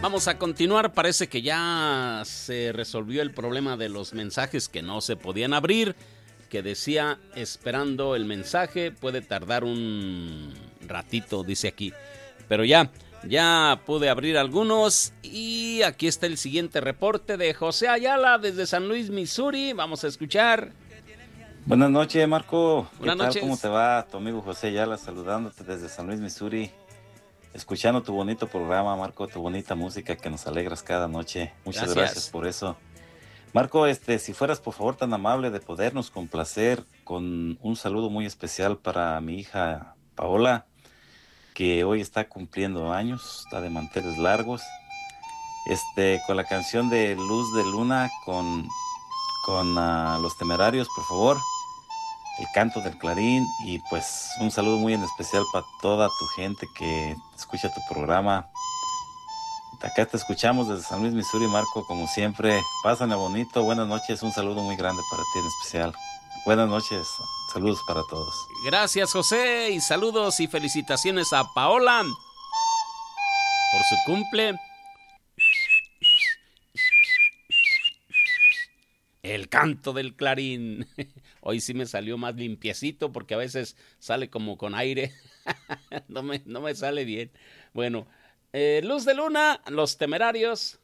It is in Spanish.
Vamos a continuar. Parece que ya se resolvió el problema de los mensajes que no se podían abrir, que decía esperando el mensaje, puede tardar un ratito, dice aquí. Pero ya pude abrir algunos y aquí está el siguiente reporte de José Ayala desde San Luis, Missouri. Vamos a escuchar. Buenas noches, Marco. Buenas ¿Qué tal? noches. ¿Cómo te va? Tu amigo José Ayala saludándote desde San Luis, Missouri. Escuchando tu bonito programa, Marco, tu bonita música que nos alegras cada noche. Muchas gracias por eso. Marco, si fueras por favor tan amable de podernos complacer con un saludo muy especial para mi hija Paola, que hoy está cumpliendo años, está de manteles largos. Con la canción de Luz de Luna con Los Temerarios, por favor. El canto del Clarín y pues un saludo muy en especial para toda tu gente que escucha tu programa. Acá te escuchamos desde San Luis, Missouri, Marco, como siempre. Pásale bonito, buenas noches, un saludo muy grande para ti en especial. Buenas noches, saludos para todos. Gracias, José, y saludos y felicitaciones a Paola por su cumple. El canto del Clarín. Hoy sí me salió más limpiecito porque a veces sale como con aire. No me sale bien. Bueno, Luz de Luna, Los Temerarios.